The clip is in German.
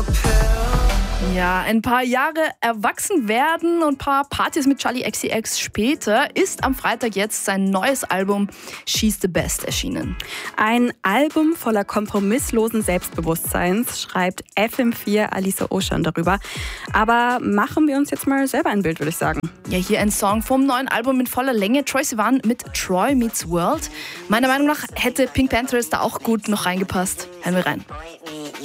Ja, ein paar Jahre erwachsen werden und ein paar Partys mit Charli XCX später ist am Freitag jetzt sein neues Album She's the Best erschienen. Ein Album voller kompromisslosen Selbstbewusstseins, schreibt FM4 Alisa Ocean darüber. Aber machen wir uns jetzt mal selber ein Bild, würde ich sagen. Ja, hier ein Song vom neuen Album in voller Länge. Troye Sivan mit Troy Meets World. Meiner Meinung nach hätte Pink Panthers da auch gut noch reingepasst. Hören wir rein.